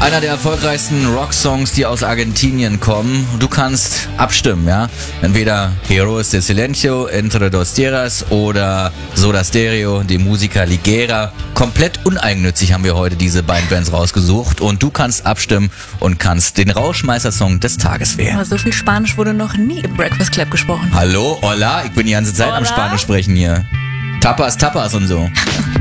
Einer der erfolgreichsten Rocksongs, die aus Argentinien kommen. Du kannst abstimmen, ja? Entweder Heroes de Silencio, Entre dos Tierras oder Soda Stereo, die Musica Ligera. Komplett uneigennützig haben wir heute diese beiden Bands rausgesucht und du kannst abstimmen und kannst den Rauschmeister-Song des Tages wählen. Aber so viel Spanisch wurde noch nie im Breakfast Club gesprochen. Hallo, hola, ich bin die ganze Zeit am Spanisch sprechen hier. Tapas, tapas und so.